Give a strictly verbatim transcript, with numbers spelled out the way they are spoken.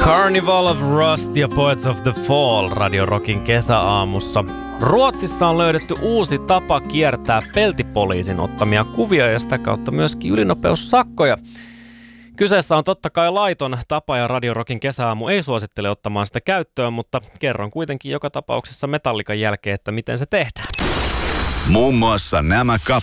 Carnival of Rust ja Poets of the Fall Radio Rockin kesäaamussa. Ruotsissa on löydetty uusi tapa kiertää peltipoliisin ottamia kuvia ja sitä kautta myöskin ylinopeussakkoja. Kyseessä on totta kai laiton tapa ja Radio Rockin kesäaamu ei suosittele ottamaan sitä käyttöön, mutta kerron kuitenkin joka tapauksessa Metallican jälkeen, että miten se tehdään. Muun muassa nämä kappaleet.